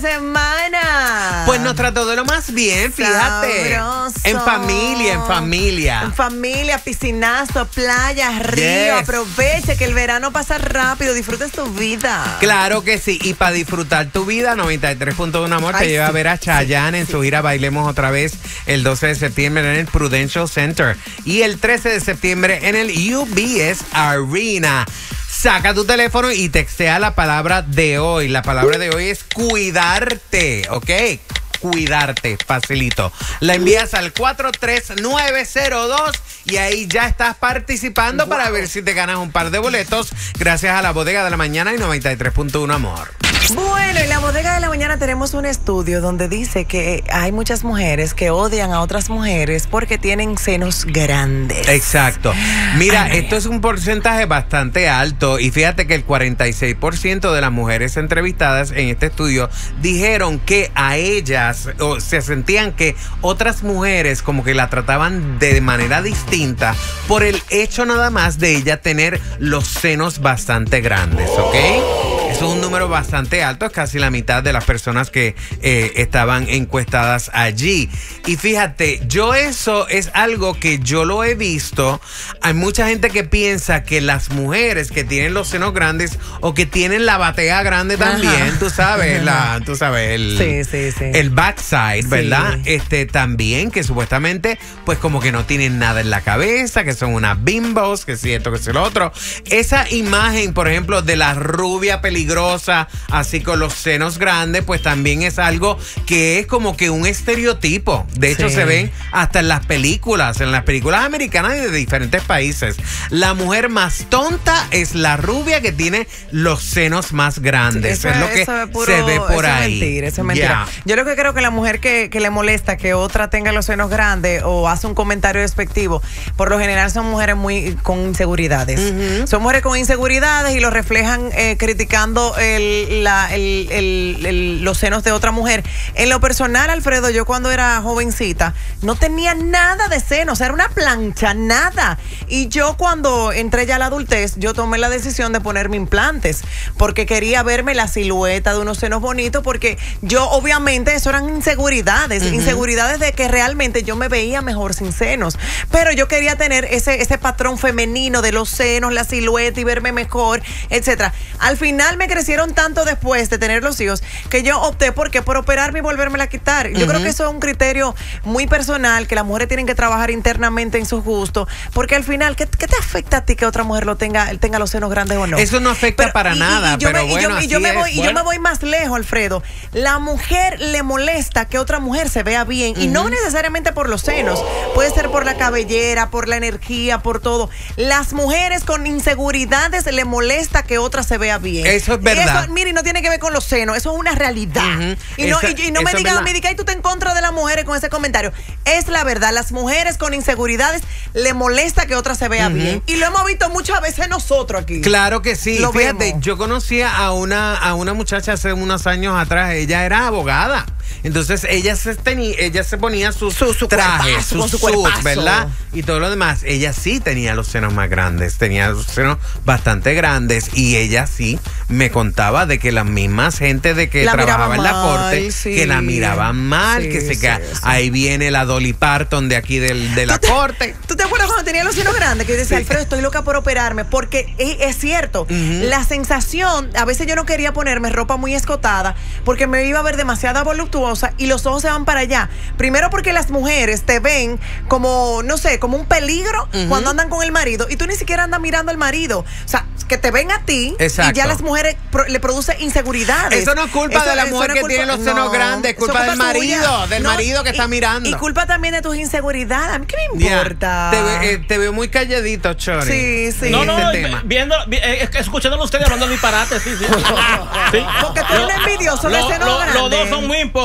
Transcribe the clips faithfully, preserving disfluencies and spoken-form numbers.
semana? Pues nos trató de lo más bien, fíjate. Sabroso. En familia, en familia. En familia, piscinazo, playa, río. Yes. Aproveche que el verano pasa rápido. Disfrutes tu vida. Claro que sí. Y para disfrutar tu vida, noventa y tres punto uno Amor Ay, te lleva sí, a ver a Chayanne sí, en sí. su gira Bailemos Otra Vez el doce de septiembre en el Prudential Center y el trece de septiembre en el U B S Arena. Saca tu teléfono y textea la palabra de hoy. La palabra de hoy es cuidarte, ¿ok? Cuidarte, facilito. La envías al cuatro tres nueve cero dos y ahí ya estás participando wow. para ver si te ganas un par de boletos gracias a la Bodega de la Mañana y noventa y tres punto uno Amor. Bueno, en la Bodega de la Mañana tenemos un estudio donde dice que hay muchas mujeres que odian a otras mujeres porque tienen senos grandes. Exacto. Mira, Ay, esto es un porcentaje bastante alto y fíjate que el cuarenta y seis por ciento de las mujeres entrevistadas en este estudio dijeron que a ellas o se sentían que otras mujeres como que la trataban de manera distinta por el hecho nada más de ella tener los senos bastante grandes, ¿ok? Eso es un número bastante alto, es casi la mitad de las personas que eh, estaban encuestadas allí. Y fíjate, yo eso es algo que yo lo he visto. Hay mucha gente que piensa que las mujeres que tienen los senos grandes o que tienen la batea grande también, ajá, tú sabes, la, tú sabes, el, sí, sí, sí. el backside, ¿verdad? Sí. Este también, que supuestamente, pues como que no tienen nada en la cabeza, que son unas bimbos, que si esto, que si lo otro. Esa imagen, por ejemplo, de la rubia peligrosa, así con los senos grandes, pues también es algo que es como que un estereotipo. De hecho, sí, se ven hasta en las películas, en las películas americanas y de diferentes países. La mujer más tonta es la rubia que tiene los senos más grandes. Sí, eso es lo que eso es puro, se ve por eso ahí. Es mentira, eso es mentira. Yeah. Yo lo que creo que la mujer que, que le molesta que otra tenga los senos grandes o hace un comentario despectivo, por lo general son mujeres muy con inseguridades. Uh-huh. Son mujeres con inseguridades y lo reflejan eh, criticando El, la, el, el, el, los senos de otra mujer. En lo personal, Alfredo, yo cuando era jovencita no tenía nada de senos, o sea, era una plancha, nada. Y yo cuando entré ya a la adultez, yo tomé la decisión de ponerme implantes porque quería verme la silueta de unos senos bonitos, porque yo obviamente eso eran inseguridades, uh-huh. inseguridades de que realmente yo me veía mejor sin senos, pero yo quería tener ese, ese patrón femenino de los senos, la silueta y verme mejor, etcétera. Al final me crecieron tanto después de tener los hijos que yo opté porque por operarme y volvérmela a quitar. Yo uh-huh. creo que eso es un criterio muy personal, que las mujeres tienen que trabajar internamente en sus gustos, porque al final, ¿qué, qué te afecta a ti que otra mujer lo tenga, tenga los senos grandes o no? Eso no afecta pero, para y, nada, y yo pero me, bueno, y yo, y yo me voy, y yo me voy más lejos, Alfredo. La mujer le molesta que otra mujer se vea bien, uh-huh. y no necesariamente por los senos, puede ser por la cabellera, por la energía, por todo. Las mujeres con inseguridades le molesta que otra se vea bien. Eso es verdad. Eso, mire, no tiene que ver con los senos, eso es una realidad. Uh-huh. Y, no, Esa, y, y no me digas, me digas, tú te en contra de las mujeres con ese comentario. Es la verdad, las mujeres con inseguridades le molesta que otra se vea uh-huh. bien. Y lo hemos visto muchas veces nosotros aquí. Claro que sí. Lo Fíjate, vemos. Yo conocía a una, a una muchacha hace unos años atrás, ella era abogada. Entonces ella se tenía, ella se ponía sus su, su trajes, sus su su suit, ¿verdad? Y todo lo demás. Ella sí tenía los senos más grandes, tenía los senos bastante grandes y ella sí me contaba de que las mismas gente de que la trabajaba en mal, la corte, sí. que la miraban mal, sí, que se sí, ca- sí. ahí viene la Dolly Parton de aquí del, de la ¿Tú te, corte. ¿Tú te acuerdas cuando tenía los senos grandes? Que yo decía, sí. Alfredo, estoy loca por operarme, porque es, es cierto, uh-huh. la sensación, a veces yo no quería ponerme ropa muy escotada porque me iba a ver demasiada voluptuosa y los ojos se van para allá. Primero porque las mujeres te ven como, no sé, como un peligro uh-huh. cuando andan con el marido y tú ni siquiera andas mirando al marido. O sea, que te ven a ti. Exacto. Y ya las mujeres pro, le produce inseguridades. Eso no es culpa eso, de la mujer no que culpa, tiene los senos no, grandes, es culpa, culpa del marido, suya. del no, marido que y, está mirando. Y culpa también de tus inseguridades. ¿A mí qué me importa? Yeah. Te, eh, te veo muy calladito, Chori. Sí, sí. No, no, este no tema. viendo, eh, escuchándolo ustedes hablando disparate, sí, sí. sí. Porque tú eres envidioso de senos grandes. Los dos son muy hipócritas.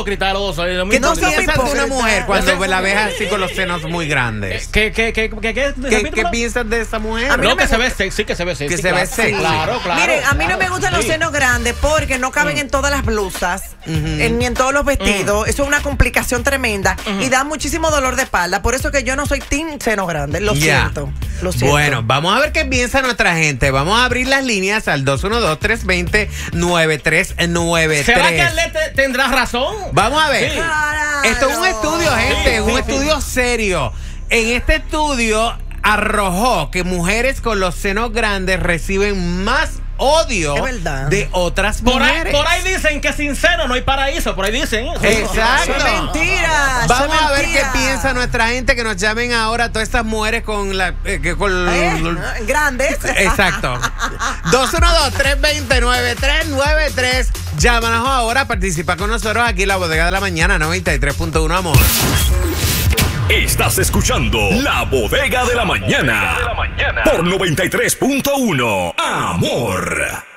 hipócritas los dos. ¿Qué no no seas piensas de una hipócrita. mujer cuando No, la ves así con los senos muy grandes? ¿Qué, qué, qué, qué, qué, ¿Qué, ¿Qué piensas de esa mujer? A mí No, no me que se ve gusta. sexy, que se ve sexy. Que se ve claro. sexy. Claro, claro. Miren, a mí claro. no me gustan los Sí. senos grandes porque no caben en todas las blusas, en- ni en todos los vestidos. Eso es una complicación tremenda y da muchísimo dolor de espalda. Por eso que yo no soy team seno grande. Lo Ya. siento. Lo siento. Bueno, vamos a ver qué piensa nuestra gente. Vamos a abrir las líneas al dos uno dos, tres dos cero, nueve tres nueve tres. ¿Será que Arlette tendrá razón? Vamos a ver. Sí. Claro. Esto es un estudio, gente, Sí, un sí, estudio serio. En este estudio arrojó que mujeres con los senos grandes reciben más odio Es verdad. de otras Por ahí, mujeres. por ahí dicen que sincero no hay paraíso. Por ahí dicen. Exacto. Eso es mentira. Vamos eso es a ver qué mentira. piensa nuestra gente, que nos llamen ahora todas estas mujeres con la eh, que con ¿Eh? Grandes. Exacto. dos uno dos, tres dos cero, nueve tres nueve tres. Llámanos ahora, participa con nosotros aquí en la Bodega de la Mañana noventa y tres punto uno, amor. Estás escuchando La Bodega de la Mañana por noventa y tres punto uno, amor.